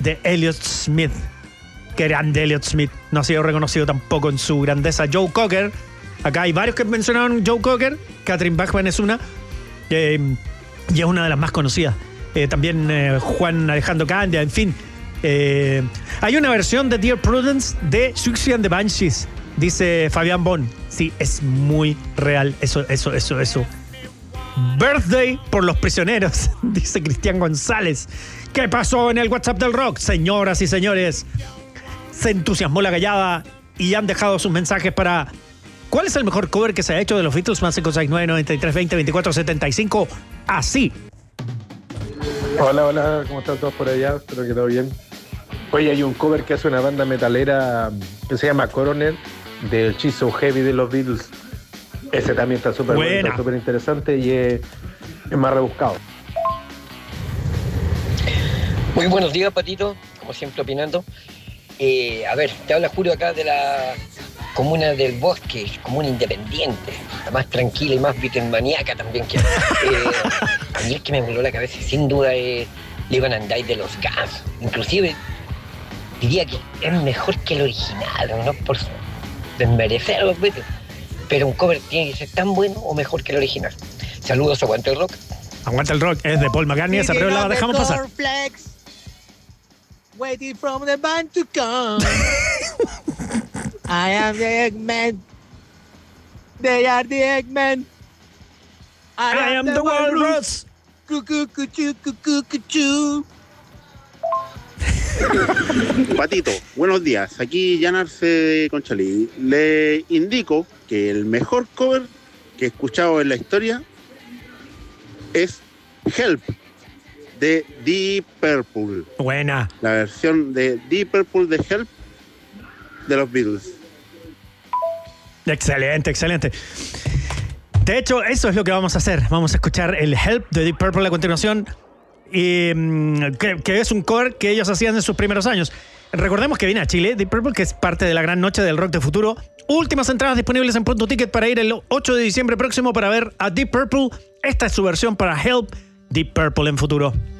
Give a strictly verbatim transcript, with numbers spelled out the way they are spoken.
de Elliott Smith. Qué grande Elliott Smith. No ha sido reconocido tampoco en su grandeza. Joe Cocker. Acá hay varios que mencionaron Joe Cocker. Katherine Bachman es una. Eh, y es una de las más conocidas. Eh, también eh, Juan Alejandro Candia, en fin. Eh, hay una versión de Dear Prudence de Siouxsie and the Banshees, dice Fabián Bon. Sí, es muy real. Eso, eso, eso, eso. Birthday por los prisioneros, dice Cristian González. ¿Qué pasó en el WhatsApp del rock? Señoras y señores, se entusiasmó la gallada y han dejado sus mensajes para... ¿Cuál es el mejor cover que se ha hecho de los Beatles? Más cinco seis nueve, noventa y tres veinte, veinticuatro setenta y cinco. Así. Hola, hola, ¿cómo están todos por allá? Espero que todo bien. Oye, hay un cover que hace una banda metalera que se llama Coroner, del She's So Heavy de los Beatles. Ese también está súper bueno, súper interesante y es, es más rebuscado. Muy buenos días, Patito, como siempre opinando. Eh, a ver, te habla Julio acá de la comuna del Bosque, comuna independiente, la más tranquila y más beatlemaníaca también que hay. Eh, a mí el que me voló la cabeza sin duda es Live and Die de los Guns. Inclusive diría que es mejor que el original, no por desmerecer a los Beatles, pero un cover tiene que ser tan bueno o mejor que el original. Saludos, aguante el rock. Aguanta el rock, es de Paul McCartney, esa pero la dejamos pasar. Waiting from the band to come. I am the Eggman. They are the Eggman. I, I am, am the, the Walrus. Patito, buenos días. Aquí Jan Arce de Conchalí. Le indico que el mejor cover que he escuchado en la historia es Help de Deep Purple. Buena. La versión de Deep Purple de Help de los Beatles. Excelente, excelente. De hecho, eso es lo que vamos a hacer. Vamos a escuchar el Help de Deep Purple a continuación. Y, que, que es un cover que ellos hacían en sus primeros años. Recordemos que viene a Chile Deep Purple, que es parte de la gran noche del rock de futuro. Últimas entradas disponibles en Punto Ticket para ir el ocho de diciembre próximo para ver a Deep Purple. Esta es su versión para Help, Deep Purple en futuro.